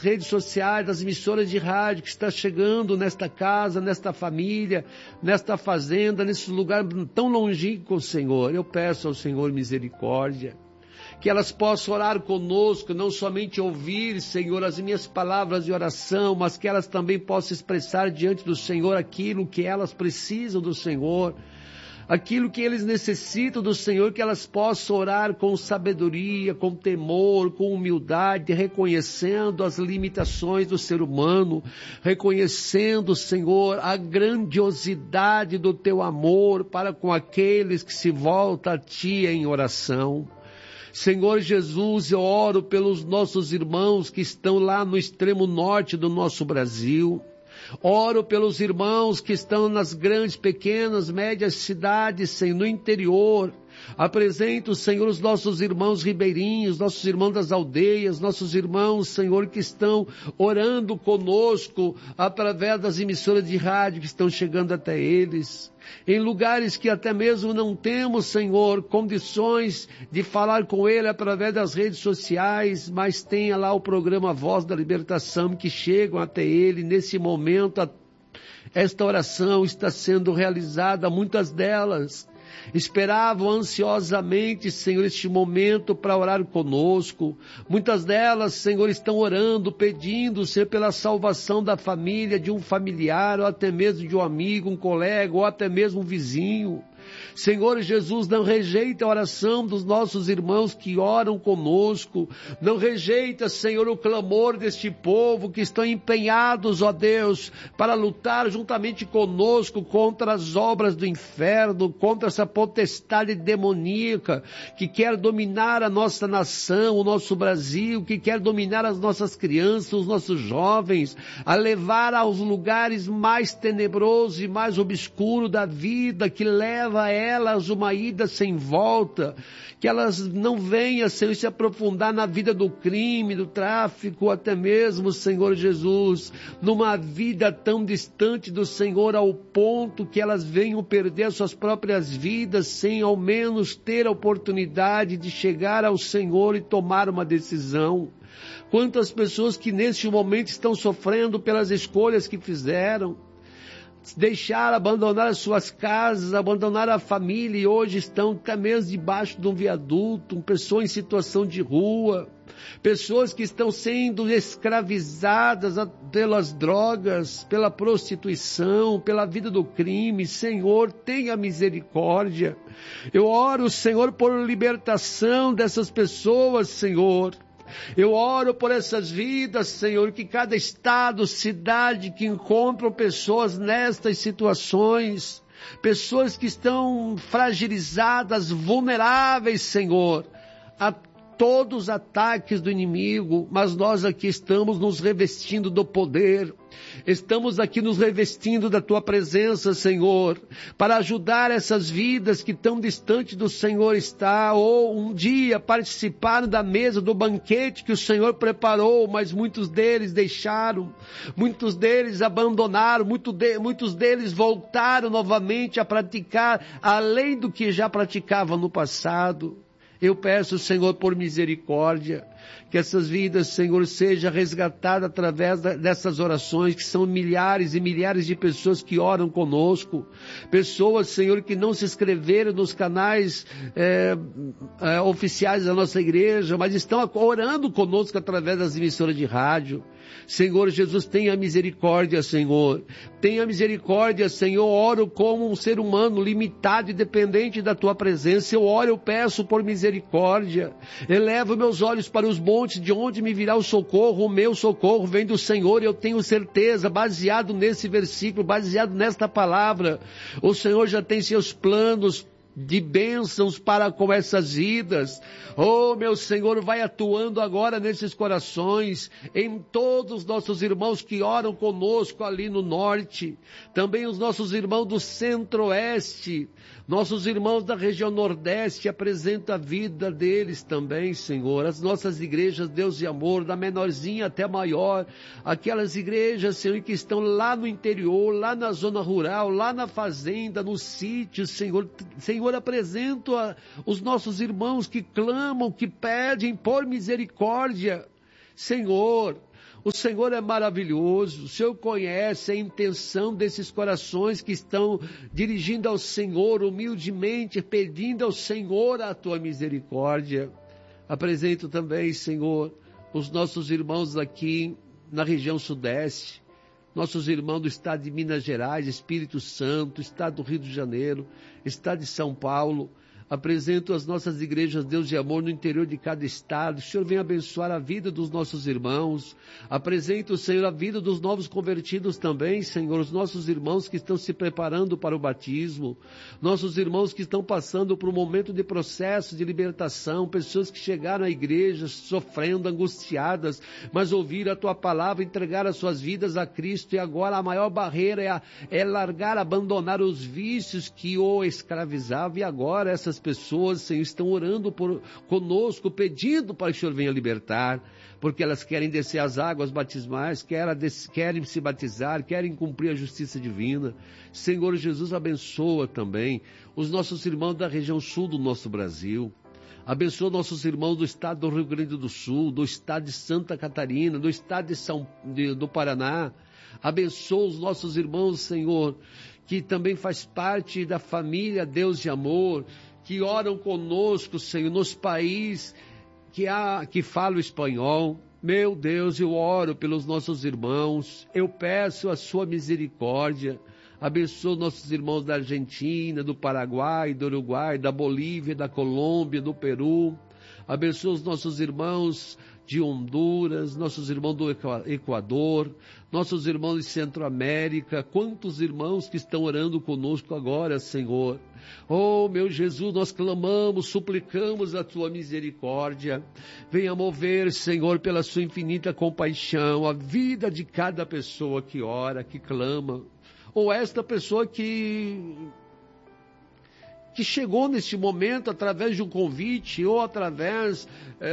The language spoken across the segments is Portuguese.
redes sociais, das emissoras de rádio que está chegando nesta casa, nesta família, nesta fazenda, nesse lugar tão longínquo, Senhor. Eu peço ao Senhor misericórdia, que elas possam orar conosco, não somente ouvir, Senhor, as minhas palavras de oração, mas que elas também possam expressar diante do Senhor aquilo que elas precisam do Senhor, aquilo que eles necessitam do Senhor, que elas possam orar com sabedoria, com temor, com humildade, reconhecendo as limitações do ser humano, reconhecendo, Senhor, a grandiosidade do Teu amor para com aqueles que se voltam a Ti em oração. Senhor Jesus, eu oro pelos nossos irmãos que estão lá no extremo norte do nosso Brasil. Oro pelos irmãos que estão nas grandes, pequenas, médias cidades, Senhor, no interior. Apresento, Senhor, os nossos irmãos ribeirinhos, nossos irmãos das aldeias, nossos irmãos, Senhor, que estão orando conosco através das emissoras de rádio que estão chegando até eles. Em lugares que até mesmo não temos, Senhor, condições de falar com Ele através das redes sociais, mas tenha lá o programa Voz da Libertação que chegam até Ele. Nesse momento, esta oração está sendo realizada, muitas delas esperavam ansiosamente, Senhor, este momento para orar conosco. Muitas delas, Senhor, estão orando, pedindo, Senhor, pela salvação da família, de um familiar, ou até mesmo de um amigo, um colega, ou até mesmo um vizinho. Senhor Jesus, não rejeita a oração dos nossos irmãos que oram conosco, não rejeita, Senhor, o clamor deste povo que estão empenhados, ó Deus, para lutar juntamente conosco contra as obras do inferno, contra essa potestade demoníaca que quer dominar a nossa nação, o nosso Brasil, que quer dominar as nossas crianças, os nossos jovens, a levar aos lugares mais tenebrosos e mais obscuros da vida, que leva a elas uma ida sem volta, que elas não venham, Senhor, se aprofundar na vida do crime, do tráfico, até mesmo, Senhor Jesus, numa vida tão distante do Senhor, ao ponto que elas venham perder suas próprias vidas, sem ao menos ter a oportunidade de chegar ao Senhor e tomar uma decisão. Quantas pessoas que neste momento estão sofrendo pelas escolhas que fizeram, deixaram, abandonar as suas casas, abandonar a família e hoje estão até mesmo debaixo de um viaduto, pessoas em situação de rua, pessoas que estão sendo escravizadas pelas drogas, pela prostituição, pela vida do crime. Senhor, tenha misericórdia. Eu oro, Senhor, por libertação dessas pessoas, Senhor. Eu oro por essas vidas, Senhor, que cada estado, cidade que encontram pessoas nestas situações, pessoas que estão fragilizadas, vulneráveis, Senhor, a todos os ataques do inimigo, mas nós aqui estamos nos revestindo do poder, estamos aqui nos revestindo da Tua presença, Senhor, para ajudar essas vidas que tão distante do Senhor está, ou um dia participaram da mesa do banquete que o Senhor preparou, mas muitos deles deixaram, muitos deles abandonaram, muitos deles voltaram novamente a praticar além do que já praticavam no passado. Eu peço, Senhor, por misericórdia, que essas vidas, Senhor, sejam resgatadas através dessas orações, que são milhares e milhares de pessoas que oram conosco, pessoas, Senhor, que não se inscreveram nos canais oficiais da nossa igreja, mas estão orando conosco através das emissoras de rádio. Senhor Jesus, tenha misericórdia, Senhor. Tenha misericórdia, Senhor. Oro como um ser humano limitado e dependente da Tua presença. Eu oro, eu peço por misericórdia. Elevo meus olhos para os montes, de onde me virá o socorro. O meu socorro vem do Senhor. Eu tenho certeza, baseado nesse versículo, baseado nesta palavra, o Senhor já tem seus planos de bênçãos para com essas vidas. Oh, meu Senhor, vai atuando agora nesses corações, em todos os nossos irmãos que oram conosco ali no norte, também os nossos irmãos do centro-oeste, nossos irmãos da região nordeste, apresenta a vida deles também, Senhor. As nossas igrejas, Deus de amor, da menorzinha até a maior, aquelas igrejas, Senhor, que estão lá no interior, lá na zona rural, lá na fazenda, no sítio, Senhor, apresento os nossos irmãos que clamam, que pedem por misericórdia. Senhor, O Senhor é maravilhoso, o Senhor conhece a intenção desses corações que estão dirigindo ao Senhor humildemente, pedindo ao Senhor a tua misericórdia. Apresento também, Senhor, os nossos irmãos aqui na região sudeste, nossos irmãos do estado de Minas Gerais, Espírito Santo, estado do Rio de Janeiro, estado de São Paulo. Apresento as nossas igrejas, Deus de amor, no interior de cada estado. O Senhor vem abençoar a vida dos nossos irmãos. Apresento, Senhor, a vida dos novos convertidos também, Senhor, os nossos irmãos que estão se preparando para o batismo, nossos irmãos que estão passando por um momento de processo de libertação, pessoas que chegaram à igreja sofrendo, angustiadas, mas ouviram a Tua palavra, entregaram as suas vidas a Cristo, e agora a maior barreira é largar, abandonar os vícios que o escravizavam, e agora essas pessoas, Senhor, estão orando conosco, pedindo para que o Senhor venha libertar, porque elas querem descer as águas batismais, querem se batizar, querem cumprir a justiça divina. Senhor Jesus, abençoa também os nossos irmãos da região sul do nosso Brasil. Abençoa nossos irmãos do estado do Rio Grande do Sul, do estado de Santa Catarina, do estado do Paraná. Abençoa os nossos irmãos, Senhor, que também faz parte da família Deus de Amor, que oram conosco, Senhor, nos países que falam espanhol. Meu Deus, eu oro pelos nossos irmãos, eu peço a sua misericórdia. Abençoa nossos irmãos da Argentina, do Paraguai, do Uruguai, da Bolívia, da Colômbia, do Peru. Abençoa os nossos irmãos de Honduras, nossos irmãos do Equador, nossos irmãos de Centro-América. Quantos irmãos que estão orando conosco agora, Senhor. Oh, meu Jesus, nós clamamos, suplicamos a tua misericórdia. Venha mover, Senhor, pela sua infinita compaixão, a vida de cada pessoa que ora, que clama. Ou esta pessoa que chegou neste momento através de um convite, ou através,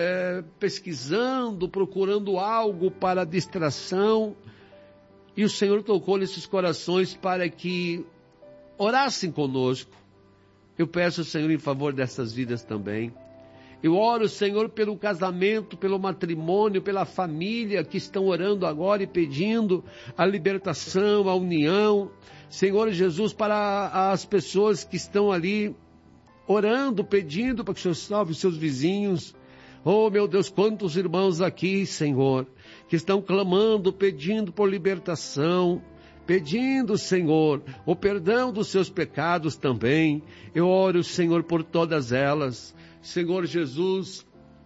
pesquisando, procurando algo para distração, e o Senhor tocou nesses corações para que orassem conosco. Eu peço, Senhor, em favor dessas vidas também. Eu oro, Senhor, pelo casamento, pelo matrimônio, pela família que estão orando agora e pedindo a libertação, a união. Senhor Jesus, para as pessoas que estão ali orando, pedindo para que o Senhor salve os seus vizinhos. Oh, meu Deus, quantos irmãos aqui, Senhor, que estão clamando, pedindo por libertação, pedindo, Senhor, o perdão dos seus pecados também. Eu oro, Senhor, por todas elas. Senhor Jesus,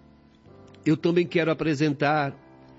eu também quero apresentar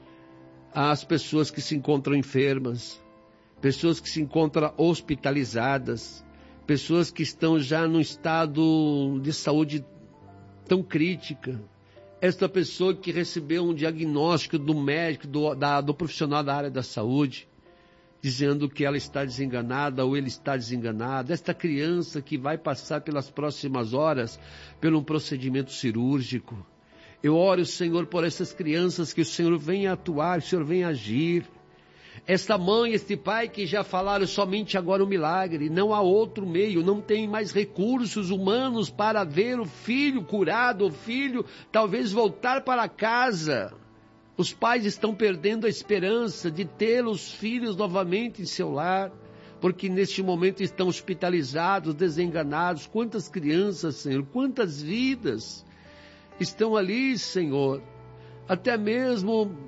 as pessoas que se encontram enfermas, pessoas que se encontram hospitalizadas, pessoas que estão já num estado de saúde tão crítica. Esta pessoa que recebeu um diagnóstico do médico, do profissional da área da saúde, dizendo que ela está desenganada ou ele está desenganado. Esta criança que vai passar pelas próximas horas por um procedimento cirúrgico. Eu oro, Senhor, por essas crianças, que o Senhor venha atuar, que o Senhor venha agir. Esta mãe, este pai que já falaram somente agora o milagre, não há outro meio, não tem mais recursos humanos para ver o filho curado, o filho talvez voltar para casa. Os pais estão perdendo a esperança de ter os filhos novamente em seu lar, porque neste momento estão hospitalizados, desenganados. Quantas crianças, Senhor, quantas vidas estão ali, Senhor, até mesmo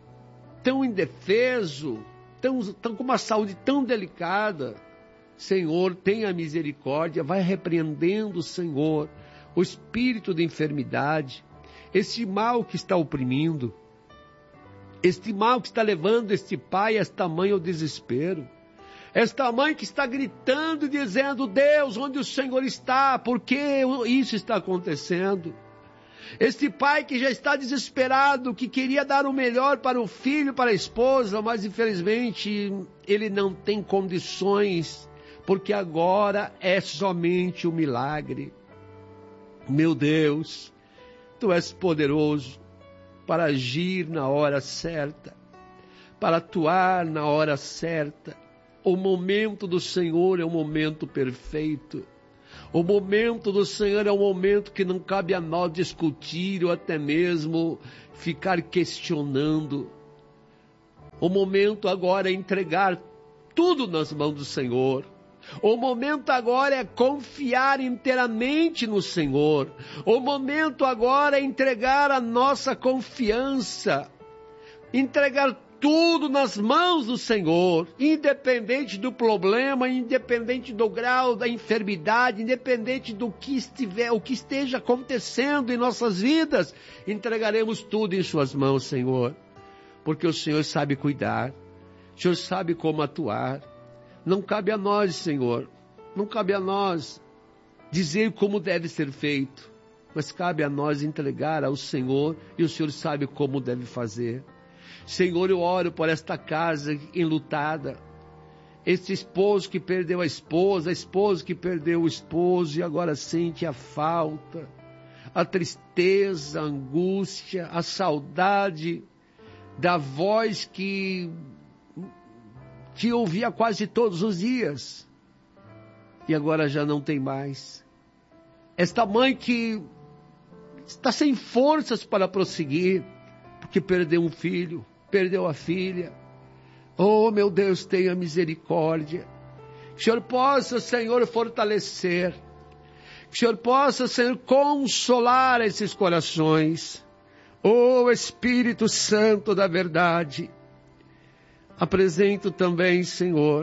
tão indefeso, tão com uma saúde tão delicada. Senhor, tenha misericórdia, vai repreendendo, Senhor, o espírito de enfermidade, esse mal que está oprimindo, este mal que está levando este pai, esta mãe ao desespero. Esta mãe que está gritando e dizendo: Deus, onde o Senhor está? Por que isso está acontecendo? Este pai que já está desesperado, que queria dar o melhor para o filho, para a esposa, mas infelizmente ele não tem condições, porque agora é somente o milagre. Meu Deus, Tu és poderoso para agir na hora certa, para atuar na hora certa. O momento do Senhor é um momento perfeito. O momento do Senhor é um momento que não cabe a nós discutir ou até mesmo ficar questionando. O momento agora é entregar tudo nas mãos do Senhor. O momento agora é confiar inteiramente no Senhor. O momento agora é entregar a nossa confiança. Entregar tudo nas mãos do Senhor, independente do problema, independente do grau da enfermidade, independente do que esteja acontecendo em nossas vidas, entregaremos tudo em suas mãos, Senhor, porque o Senhor sabe cuidar, o Senhor sabe como atuar. Não cabe a nós, Senhor, não cabe a nós dizer como deve ser feito, mas cabe a nós entregar ao Senhor, e o Senhor sabe como deve fazer. Senhor, eu oro por esta casa enlutada, este esposo que perdeu a esposa que perdeu o esposo e agora sente a falta, a tristeza, a angústia, a saudade da voz que ouvia quase todos os dias e agora já não tem mais. Esta mãe que está sem forças para prosseguir, porque perdeu um filho, perdeu a filha. Oh, meu Deus, tenha misericórdia. Que o Senhor possa, Senhor, fortalecer. Que o Senhor possa, Senhor, consolar esses corações. Oh, Espírito Santo da verdade. Apresento também, Senhor,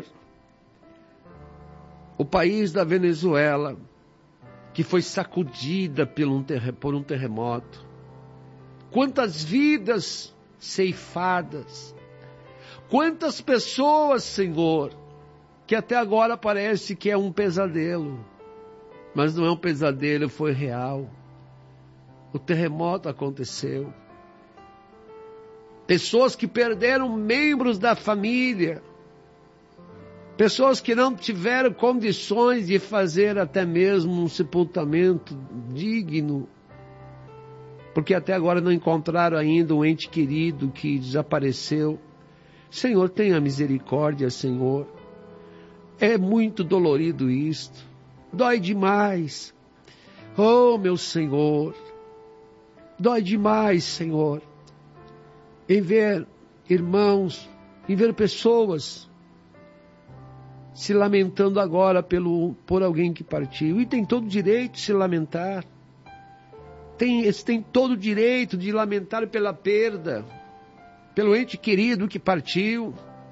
o país da Venezuela, que foi sacudida por um terremoto. Quantas vidas ceifadas, quantas pessoas, Senhor, que até agora parece que é um pesadelo, mas não é um pesadelo, foi real. O terremoto aconteceu. Pessoas que perderam membros da família, pessoas que não tiveram condições de fazer até mesmo um sepultamento digno, porque até agora não encontraram ainda um ente querido que desapareceu. Senhor, tenha misericórdia, Senhor. É muito dolorido isto. Dói demais. Oh, meu Senhor. Dói demais, Senhor. Em ver irmãos, em ver pessoas se lamentando agora por alguém que partiu. E tem todo o direito de se lamentar. Tem todo o direito de lamentar pela perda, pelo ente querido que partiu,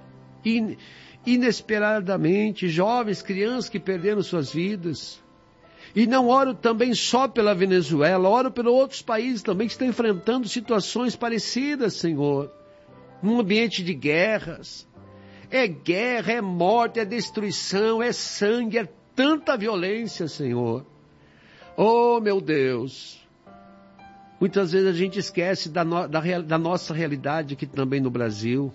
inesperadamente, jovens, crianças que perderam suas vidas. E não oro também só pela Venezuela, oro pelos outros países também que estão enfrentando situações parecidas, Senhor. Num ambiente de guerras. É guerra, é morte, é destruição, é sangue, é tanta violência, Senhor. Oh, meu Deus. Muitas vezes a gente esquece da nossa realidade aqui também no Brasil.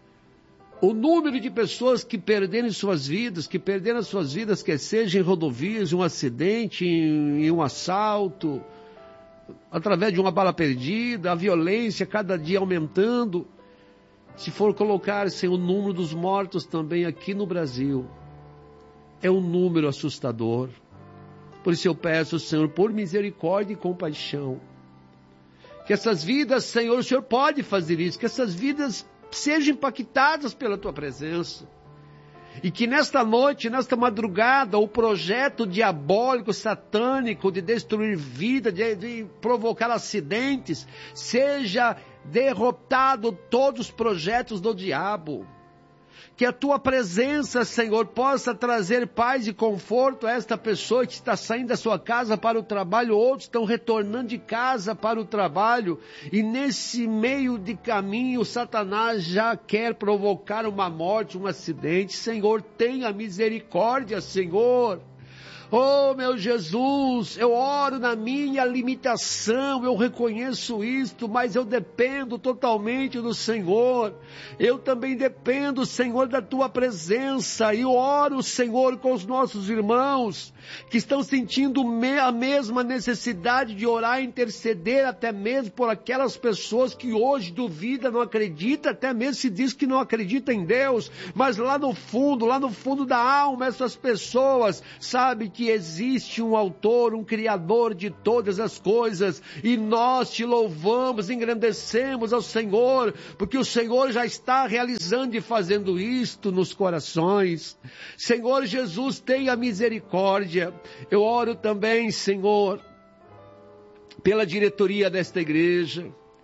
O número de pessoas que perderam suas vidas, quer seja em rodovias, em um acidente, em um assalto, através de uma bala perdida, a violência cada dia aumentando. Se for colocar o número dos mortos também aqui no Brasil, é um número assustador. Por isso eu peço, Senhor, por misericórdia e compaixão, que essas vidas, Senhor, o Senhor pode fazer isso, que essas vidas sejam impactadas pela Tua presença. E que nesta noite, nesta madrugada, o projeto diabólico, satânico, de destruir vida, de provocar acidentes, seja derrotado todos os projetos do diabo. Que a Tua presença, Senhor, possa trazer paz e conforto a esta pessoa que está saindo da sua casa para o trabalho, outros estão retornando de casa para o trabalho, e nesse meio de caminho, Satanás já quer provocar uma morte, um acidente. Senhor, tenha misericórdia, Senhor. Oh, meu Jesus, eu oro na minha limitação, eu reconheço isto, mas eu dependo totalmente do Senhor. Eu também dependo, Senhor, da Tua presença. E oro, Senhor, com os nossos irmãos que estão sentindo a mesma necessidade de orar e interceder, até mesmo por aquelas pessoas que hoje duvidam, não acreditam, até mesmo se diz que não acredita em Deus, mas lá no fundo da alma, essas pessoas sabem que existe um autor, um criador de todas as coisas, e nós te louvamos, engrandecemos ao Senhor, porque o Senhor já está realizando e fazendo isto nos corações. Senhor Jesus, tenha misericórdia. Eu oro também, Senhor, pela diretoria desta igreja.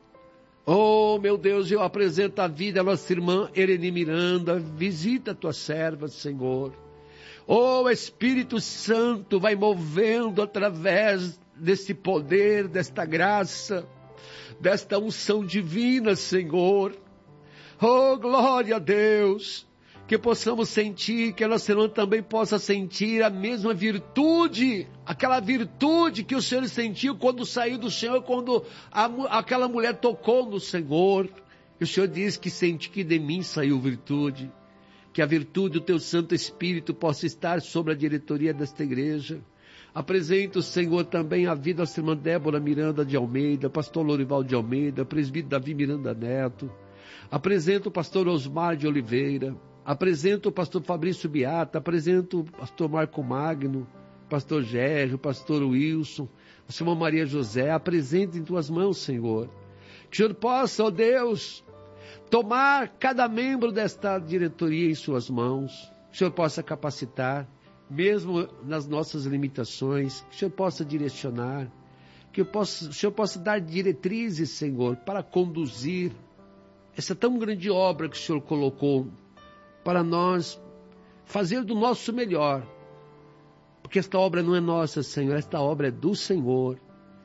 Oh, meu Deus, eu apresento a vida da nossa irmã Ereni Miranda. Visita a tua serva, Senhor. Oh, Espírito Santo, vai movendo através desse poder, desta graça, desta unção divina, Senhor. Oh, glória a Deus. Que possamos sentir, que a nossa irmã também possa sentir a mesma virtude, aquela virtude que o Senhor sentiu quando saiu do Senhor, quando aquela mulher tocou no Senhor. E o Senhor diz que sente que de mim saiu virtude, que a virtude do teu Santo Espírito possa estar sobre a diretoria desta igreja. Apresento, Senhor, também a vida da nossa irmã Débora Miranda de Almeida, pastor Lorival de Almeida, presbítero Davi Miranda Neto. Apresento o pastor Osmar de Oliveira. Apresento o pastor Fabrício Beata, apresento o pastor Marco Magno, pastor Gérgio, pastor Wilson, a senhora Maria José. Apresento em tuas mãos, Senhor. Que o Senhor possa, ó Deus, tomar cada membro desta diretoria em suas mãos. Que o Senhor possa capacitar, mesmo nas nossas limitações. Que o Senhor possa direcionar. Que o Senhor possa dar diretrizes, Senhor, para conduzir essa tão grande obra que o Senhor colocou para nós fazer do nosso melhor, porque esta obra não é nossa, Senhor, esta obra é do Senhor,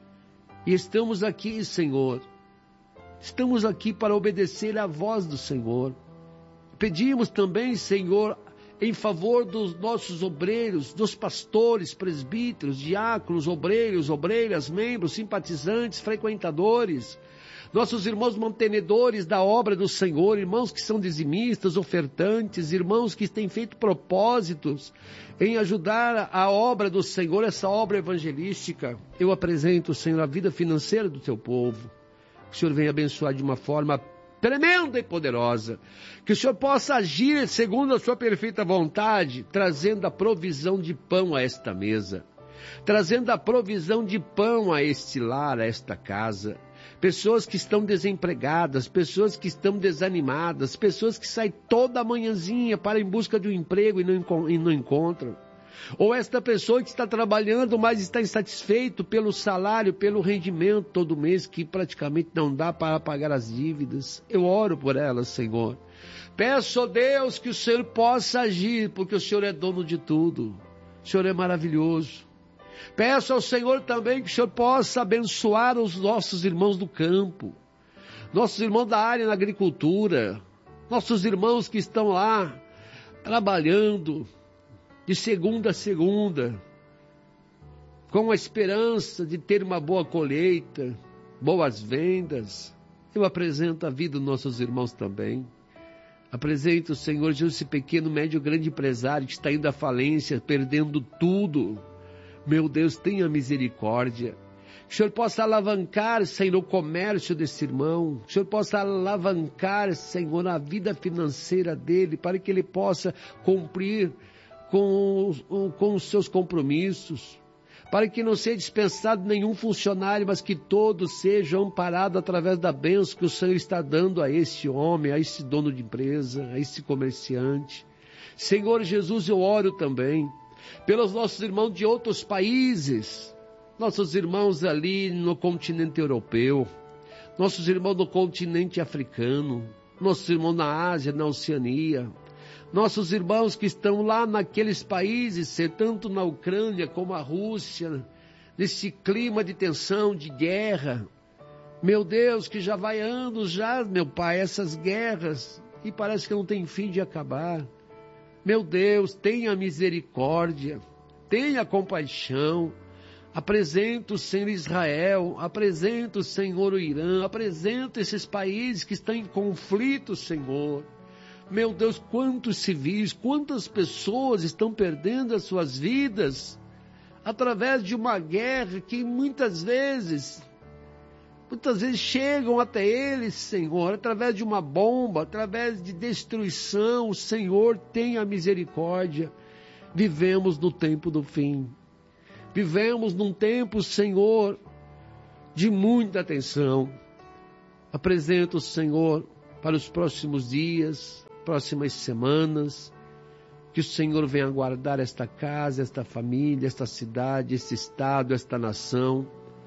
e estamos aqui, Senhor, estamos aqui para obedecer à voz do Senhor. Pedimos também, Senhor, em favor dos nossos obreiros, dos pastores, presbíteros, diáconos, obreiros, obreiras, membros, simpatizantes, frequentadores, nossos irmãos mantenedores da obra do Senhor, irmãos que são dizimistas, ofertantes, irmãos que têm feito propósitos em ajudar a obra do Senhor, essa obra evangelística. Eu apresento, Senhor, a vida financeira do teu povo. Que o Senhor venha abençoar de uma forma tremenda e poderosa. Que o Senhor possa agir segundo a sua perfeita vontade, trazendo a provisão de pão a esta mesa, trazendo a provisão de pão a este lar, a esta casa. Pessoas que estão desempregadas, pessoas que estão desanimadas, pessoas que saem toda manhãzinha para em busca de um emprego e não encontram. Ou esta pessoa que está trabalhando, mas está insatisfeito pelo salário, pelo rendimento todo mês, que praticamente não dá para pagar as dívidas. Eu oro por elas, Senhor. Peço a Deus que o Senhor possa agir, porque o Senhor é dono de tudo. O Senhor é maravilhoso. Peço ao Senhor também que o Senhor possa abençoar os nossos irmãos do campo, nossos irmãos da área na agricultura, nossos irmãos que estão lá trabalhando de segunda a segunda, com a esperança de ter uma boa colheita, boas vendas. Eu apresento a vida dos nossos irmãos também. Apresento, Senhor Jesus, esse pequeno, médio, grande empresário que está indo à falência, perdendo tudo. Meu Deus, tenha misericórdia. Que o Senhor possa alavancar, Senhor, o comércio desse irmão. Que o Senhor possa alavancar, Senhor, a vida financeira dele, para que ele possa cumprir com os seus compromissos. Para que não seja dispensado nenhum funcionário, mas que todos sejam amparados através da bênção que o Senhor está dando a este homem, a este dono de empresa, a este comerciante. Senhor Jesus, eu oro também pelos nossos irmãos de outros países, nossos irmãos ali no continente europeu, nossos irmãos no continente africano, nossos irmãos na Ásia, na Oceania, nossos irmãos que estão lá naqueles países, tanto na Ucrânia como a Rússia, nesse clima de tensão, de guerra. Meu Deus, que já vai anos já, meu Pai, essas guerras, e parece que não tem fim de acabar. Meu Deus, tenha misericórdia, tenha compaixão. Apresento, Senhor, Israel, apresento, Senhor, o Irã, apresento esses países que estão em conflito, Senhor. Meu Deus, quantos civis, quantas pessoas estão perdendo as suas vidas através de uma guerra que muitas vezes chegam até eles, Senhor, através de uma bomba, através de destruição. Senhor, tenha misericórdia. Vivemos no tempo do fim. Vivemos num tempo, Senhor, de muita atenção. Apresento o Senhor para os próximos dias, próximas semanas, que o Senhor venha guardar esta casa, esta família, esta cidade, este estado, esta nação,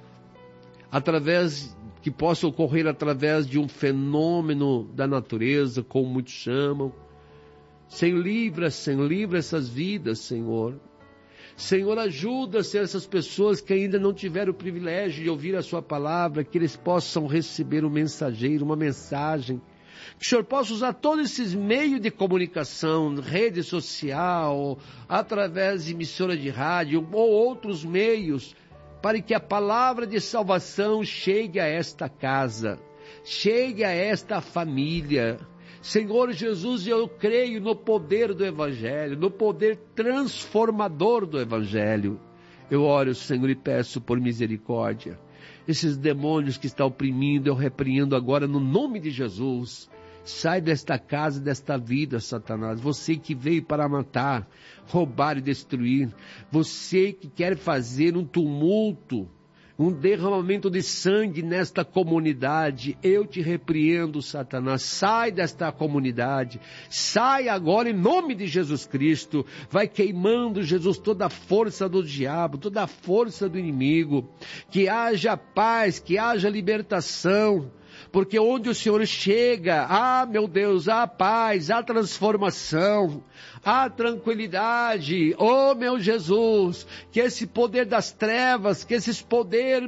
que possa ocorrer através de um fenômeno da natureza, como muitos chamam. Senhor, livra essas vidas, Senhor. Senhor, ajuda, Senhor, essas pessoas que ainda não tiveram o privilégio de ouvir a sua palavra, que eles possam receber um mensageiro, uma mensagem. Que o Senhor possa usar todos esses meios de comunicação, rede social, através de emissora de rádio ou outros meios, para que a palavra de salvação chegue a esta casa, chegue a esta família. Senhor Jesus, eu creio no poder do Evangelho, no poder transformador do Evangelho. Eu oro, Senhor, e peço por misericórdia. Esses demônios que estão oprimindo, eu repreendo agora no nome de Jesus. Sai desta casa, desta vida, Satanás. Você que veio para matar, roubar e destruir. Você que quer fazer um tumulto, um derramamento de sangue nesta comunidade. Eu te repreendo, Satanás. Sai desta comunidade. Sai agora em nome de Jesus Cristo. Vai queimando, Jesus, toda a força do diabo, toda a força do inimigo. Que haja paz, que haja libertação. Porque onde o Senhor chega, meu Deus, há paz, há transformação, há tranquilidade. Meu Jesus, que esse poder das trevas, que esses poderes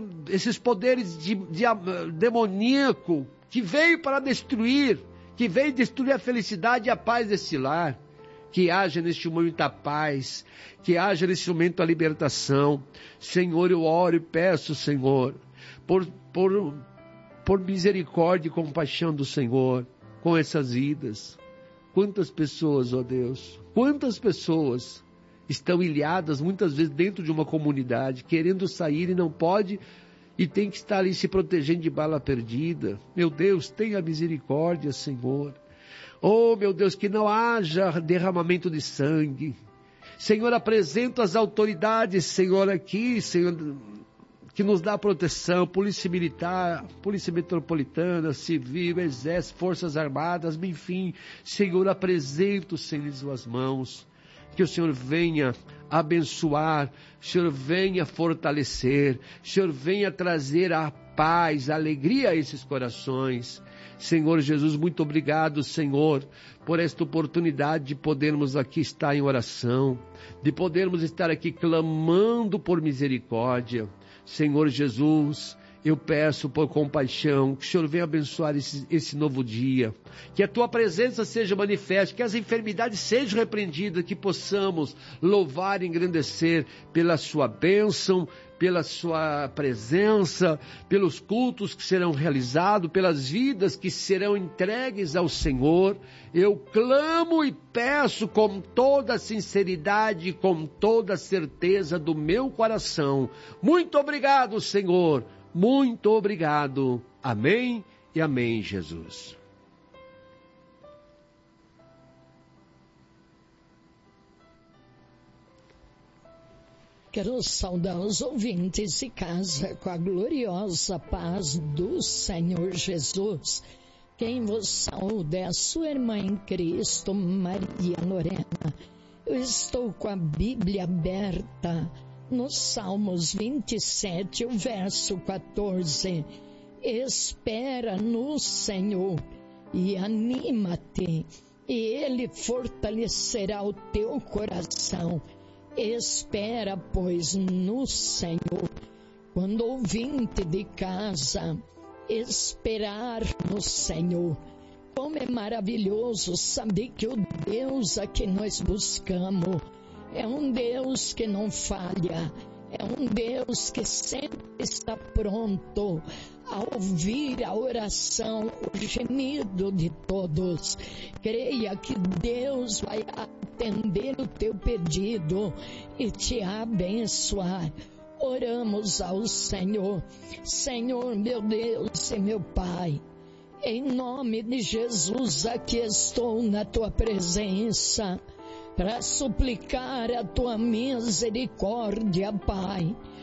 demoníaco, que veio para destruir, que veio destruir a felicidade e a paz desse lar, que haja neste momento a paz, que haja neste momento a libertação. Senhor, eu oro e peço, Senhor, por misericórdia e compaixão do Senhor, com essas vidas. Quantas pessoas, ó Deus, quantas pessoas estão ilhadas, muitas vezes dentro de uma comunidade, querendo sair e não pode, e tem que estar ali se protegendo de bala perdida. Meu Deus, tenha misericórdia, Senhor. Meu Deus, que não haja derramamento de sangue. Senhor, apresento as autoridades, Senhor, aqui, Senhor, que nos dá proteção, polícia militar, polícia metropolitana, civil, exército, forças armadas, enfim. Senhor, apresento, Senhor, em suas mãos. Que o Senhor venha abençoar, o Senhor venha fortalecer, o Senhor venha trazer a paz, a alegria a esses corações. Senhor Jesus, muito obrigado, Senhor, por esta oportunidade de podermos aqui estar em oração, de podermos estar aqui clamando por misericórdia. Senhor Jesus, eu peço por compaixão, que o Senhor venha abençoar esse novo dia, que a Tua presença seja manifesta, que as enfermidades sejam repreendidas, que possamos louvar e engrandecer pela Sua bênção, pela Sua presença, pelos cultos que serão realizados, pelas vidas que serão entregues ao Senhor. Eu clamo e peço com toda a sinceridade, com toda a certeza do meu coração. Muito obrigado, Senhor. Muito obrigado. Amém e amém, Jesus. Quero saudar os ouvintes de casa com a gloriosa paz do Senhor Jesus. Quem vos saúda é a sua irmã em Cristo, Maria Lorena. Eu estou com a Bíblia aberta no Salmos 27, o verso 14. Espera no Senhor e anima-te, e Ele fortalecerá o teu coração. Espera, pois, no Senhor. Quando ouvinte de casa, esperar no Senhor. Como é maravilhoso saber que o Deus a que nós buscamos é um Deus que não falha, é um Deus que sempre está pronto a ouvir a oração, o gemido de todos. Creia que Deus vai atender o teu pedido e te abençoar. Oramos ao Senhor. Senhor, meu Deus e meu Pai, em nome de Jesus, aqui estou na tua presença. para suplicar a tua misericórdia, Pai.